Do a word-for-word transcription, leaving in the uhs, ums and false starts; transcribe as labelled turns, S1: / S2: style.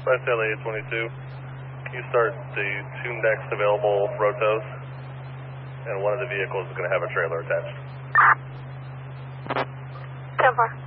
S1: By L A twenty-two, can you start the two next available rotos? And one of the vehicles is going to have a trailer attached.
S2: ten four.